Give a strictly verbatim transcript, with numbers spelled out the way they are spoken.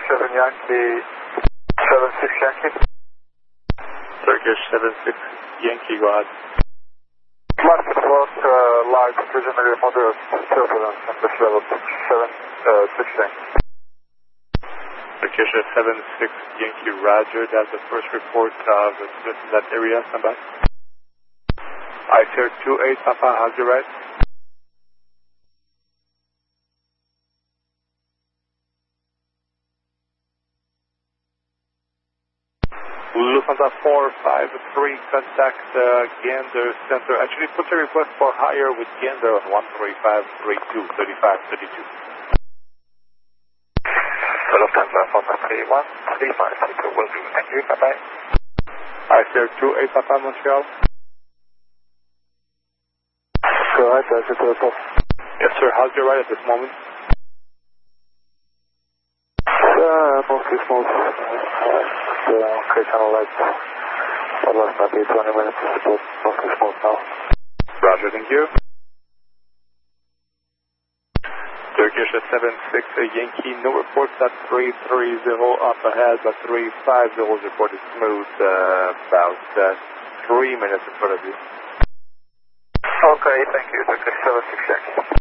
seven Yankee, seven six Yankee. Turkish seven six Yankee, go ahead. Last report, uh, live visionary moderate turbulence in this level seven six Yankee. Turkish seven six Yankee, roger. That's the first report of uh, that area. Stand by. I S R two eight Papa, how's your right? Lufthansa four five three, contact uh, Gander Center. Actually, put a request for higher with Gander on one three five three two, thirty-five thirty-two. Lufthansa four five three one, three five three two, will do. Thank you, bye-bye. I S R two eight Papa, Montreal. Go ahead, that's it, uh, Yes, sir. How's your right at this moment? Uh, mostly smooth. Uh, okay, channel lights. For the last maybe twenty minutes, but mostly smooth now. Roger, thank you. Turkish seven six Yankee, no reports at three three zero up ahead, but three five zero is reported smooth, uh, about uh, three minutes in front of you. Okay, thank you. Turkish seven six Yankee.